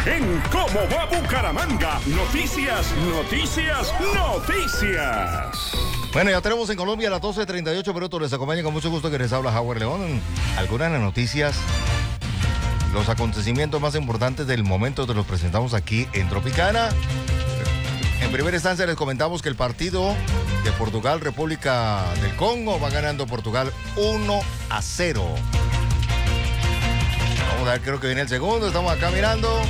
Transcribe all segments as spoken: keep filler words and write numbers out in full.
En ¿Cómo va Bucaramanga? Noticias, noticias, noticias. Bueno, ya tenemos en Colombia a las doce treinta y ocho minutos. Les acompaña con mucho gusto que les habla Howard León. Algunas de las noticias, los acontecimientos más importantes del momento te los presentamos aquí en Tropicana. En primera instancia les comentamos que el partido de Portugal, República del Congo, va ganando Portugal uno a cero. Vamos a ver, creo que viene el segundo, estamos acá mirando.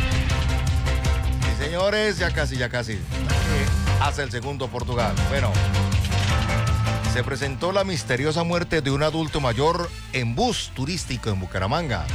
Sí, señores, ya casi, ya casi. Hace el segundo Portugal. Bueno, se presentó la misteriosa muerte de un adulto mayor en bus turístico en Bucaramanga.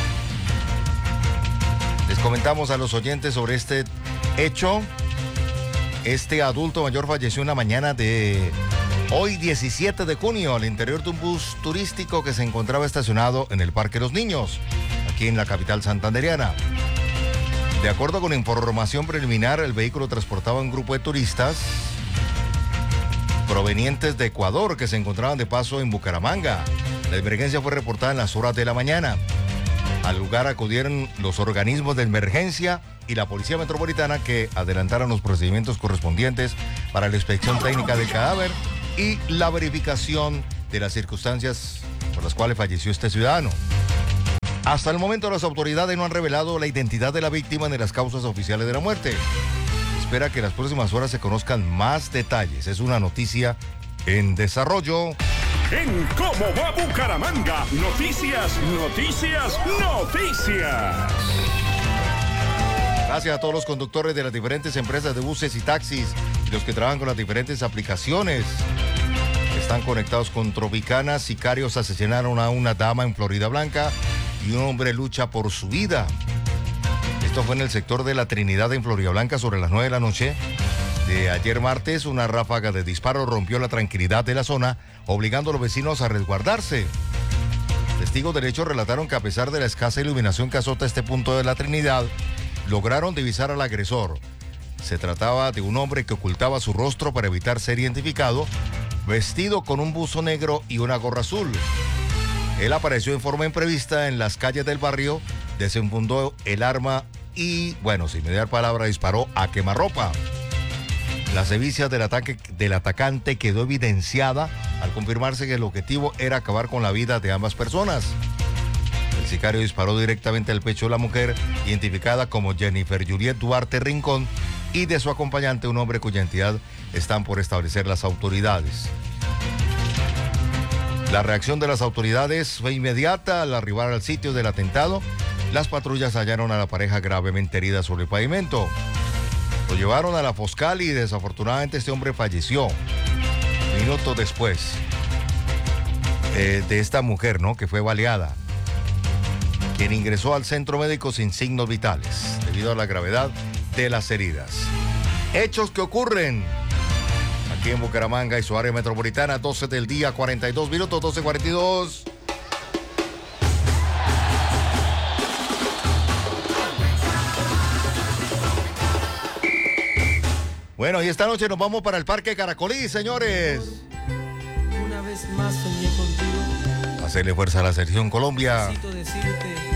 Les comentamos a los oyentes sobre este hecho. Este adulto mayor falleció en la mañana de hoy, diecisiete de junio, al interior de un bus turístico que se encontraba estacionado en el Parque Los Niños, aquí en la capital santandereana. De acuerdo con información preliminar, el vehículo transportaba un grupo de turistas provenientes de Ecuador que se encontraban de paso en Bucaramanga. La emergencia fue reportada en las horas de la mañana. Al lugar acudieron los organismos de emergencia y la Policía Metropolitana, que adelantaron los procedimientos correspondientes para la inspección técnica del cadáver y la verificación de las circunstancias por las cuales falleció este ciudadano. Hasta el momento las autoridades no han revelado la identidad de la víctima ni las causas oficiales de la muerte. Espera que en las próximas horas se conozcan más detalles. Es una noticia en desarrollo. En ¿Cómo va Bucaramanga? Noticias, noticias, noticias. Gracias a todos los conductores de las diferentes empresas de buses y taxis y los que trabajan con las diferentes aplicaciones. Están conectados con Tropicana. Sicarios asesinaron a una dama en Florida Blanca y un hombre lucha por su vida. Esto fue en el sector de la Trinidad en Florida Blanca sobre las nueve de la noche de ayer martes. Una ráfaga de disparos rompió la tranquilidad de la zona, obligando a los vecinos a resguardarse. Testigos del hecho relataron que a pesar de la escasa iluminación que azota este punto de la Trinidad, lograron divisar al agresor. Se trataba de un hombre que ocultaba su rostro para evitar ser identificado, vestido con un buzo negro y una gorra azul. Él apareció en forma imprevista en las calles del barrio, desenfundó el arma y, bueno, sin mediar palabra, disparó a quemarropa. La sevicia del ataque del atacante quedó evidenciada al confirmarse que el objetivo era acabar con la vida de ambas personas. El sicario disparó directamente al pecho de la mujer, identificada como Jennifer Juliet Duarte Rincón, y de su acompañante, un hombre cuya identidad están por establecer las autoridades. La reacción de las autoridades fue inmediata. Al arribar al sitio del atentado, las patrullas hallaron a la pareja gravemente herida sobre el pavimento. Lo llevaron a la Foscal y desafortunadamente este hombre falleció minutos después eh, de esta mujer, ¿no?, que fue baleada, quien ingresó al centro médico sin signos vitales debido a la gravedad de las heridas. Hechos que ocurren aquí en Bucaramanga y su área metropolitana, doce del día, cuarenta y dos minutos, doce cuarenta y dos. Bueno, y esta noche nos vamos para el Parque Caracolí, señores. Una vez más soñé contigo. Hacerle fuerza a la selección Colombia. Necesito decirte